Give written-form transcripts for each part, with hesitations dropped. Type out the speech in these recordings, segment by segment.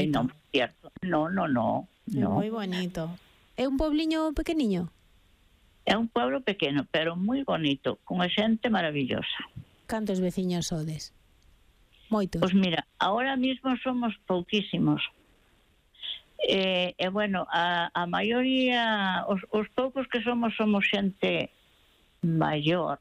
non, cierto. No. É moi bonito. É un pobliño pequeniño? É un pueblo pequeno, pero moi bonito, con a xente maravillosa. Cantos veciños sodes? Moitos. Pois mira, ahora mismo somos pouquísimos. Bueno, a maioría, os poucos que somos xente maior.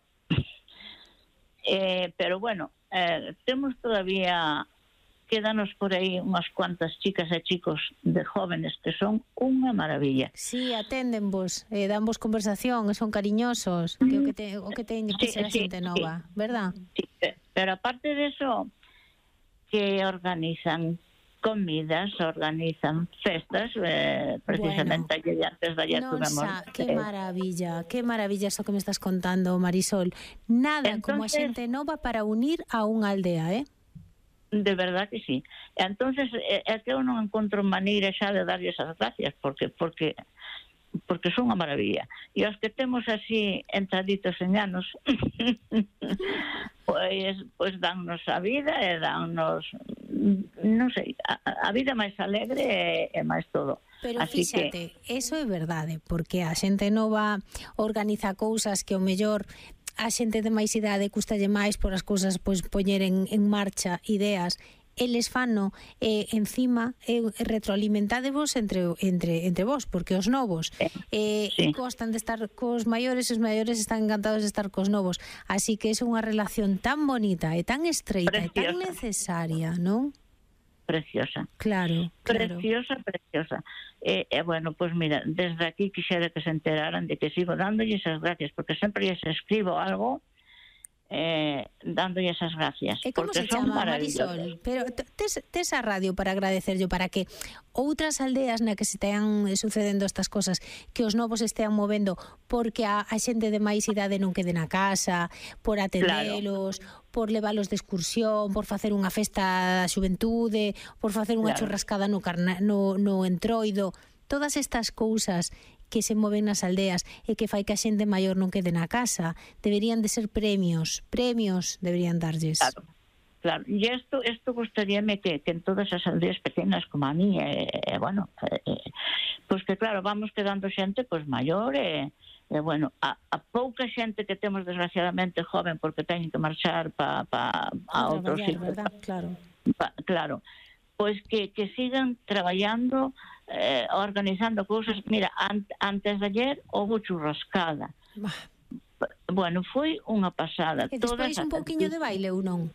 Pero bueno, temos todavía, quédanos por aí unhas cuantas chicas e chicos de jóvenes que son unha maravilla. Sí, aténdenvos, danvos conversación, son cariñosos, que o que teñen que ser a xente nova, verdad? Sí, pero aparte de eso, que organizan comidas, organizan festas, precisamente antes de ayer tuvimos... Qué maravilla eso que me estás contando, Marisol. Nada entonces, como a xente nova para unir a unha aldea, De verdad que sí. Entonces, é que eu non encontro maneira xa de darlle esas gracias, porque son unha maravilla. E os que temos así entraditos en anos, pois dannos a vida e dannos, non sei, a vida máis alegre e máis todo. Pero así fíxate, eso é verdade, porque a xente nova organiza cousas que o mellor a xente de máis idade custalle máis por as cousas pois poñer en marcha ideas. Eles fano encima retroalimentadevos entre vos, porque os novos gostan de estar cos maiores, os maiores están encantados de estar cos novos, así que é unha relación tan bonita e tan estreita e tan necesaria, non? Preciosa. Claro. Preciosa. Bueno, pues mira, desde aquí quixera que se enteraran de que sigo dándolle esas gracias, porque sempre lles escribo algo dándolle esas gracias. E como se chama, Marisol? Pero tes a radio para agradecerlo, para que outras aldeas na que se tean sucedendo estas cosas, que os novos estean movendo porque a xente de máis idade non quede na casa, por atendelos, por levalos de excursión, por facer unha festa da xuventude, por facer unha churrascada no entroido, todas estas cousas que se moven nas aldeas e que fai que a xente maior non quede na casa, deberían de ser premios deberían darlles. Claro, e isto gustaríame que en todas as aldeas pequenas como a mí, bueno, pois que claro, vamos quedando xente pois maior bueno, a pouca xente que temos desgraciadamente joven porque teñen que marchar a outros sitios, claro, pois que sigan traballando, organizando cousas. Mira, antes de ayer houve churrascada. Bueno, foi unha pasada. E despois un pouquiño de baile ou non?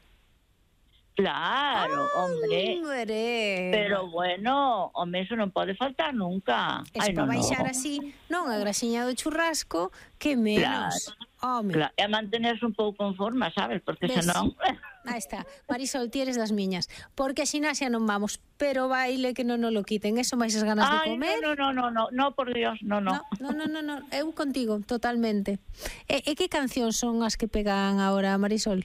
Claro, hombre. Pero bueno, home, eso non pode faltar nunca. Es para baixar así, non a graxiña do churrasco, que menos. Claro, e mantenerse un pouco en forma, sabes? Porque senón... Aí está, Marisol, ti eres das miñas. Porque a xinasia non vamos, pero baile que non nos lo quiten. Eso máis as ganas de comer. No, por Dios, no. No, eu contigo, totalmente. E que cancións son as que pegan agora, Marisol?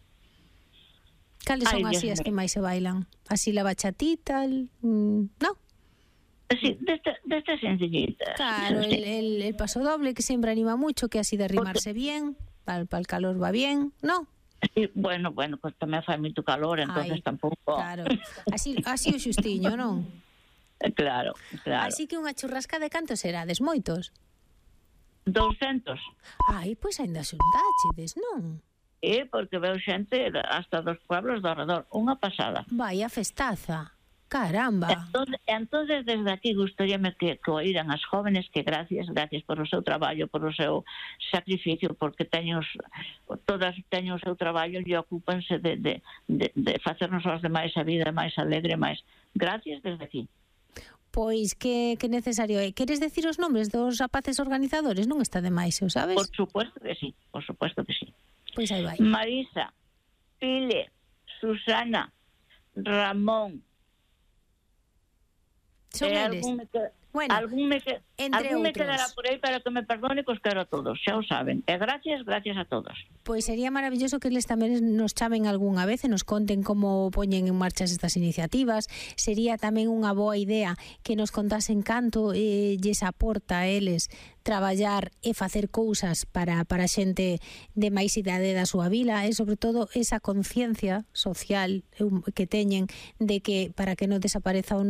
Cales son así as que máis se bailan? Así la bachatita, no? Sí, desta sencillita. Claro, el paso doble que sempre anima mucho, que así de rimarse bien, para el calor va bien, ¿no? Sí, bueno, pues tamén fai moito calor, entonces tampouco. Claro, así o xustiño, non? Claro. Así que unha churrasca de cantos serades, moitos? 200. Ai, pois ainda xuntáchedes, non? Porque veo xente hasta dos pueblos do alrededor, unha pasada. Vai a festaza. Caramba. Entonces desde aquí gustaríame que oíran as jóvenes que gracias por o seu traballo, por o seu sacrificio, porque todas teñen o seu traballo e ocúpanse de facernos aos demais a vida máis alegre, máis. Gracias desde aquí. Pois que necesario é. Queres decir os nombres dos rapaces organizadores? Non está de máis, sabes? Por supuesto que sí. Pois aí vai. Marisa, Pile, Susana, Ramón. Son eles. Algún me quedará por aí para que me perdone, cos quero a todos, xa o saben. E gracias a todos. Pois sería maravilloso que eles tamén nos chamen algunha vez e nos conten como poñen en marcha estas iniciativas. Sería tamén unha boa idea que nos contasen canto lles aporta a eles traballar e facer cousas para a xente de máis idade da súa vila, e sobre todo esa conciencia social que teñen de que para que non desapareza